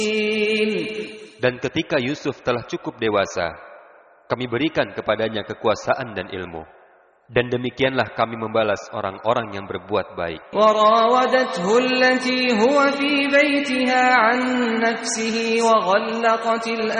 Dan ketika Yusuf telah cukup dewasa, kami berikan kepadanya kekuasaan dan ilmu. Dan demikianlah kami membalas orang-orang yang berbuat baik. وراودته التي هو في بيتها عن نفسه وغلقت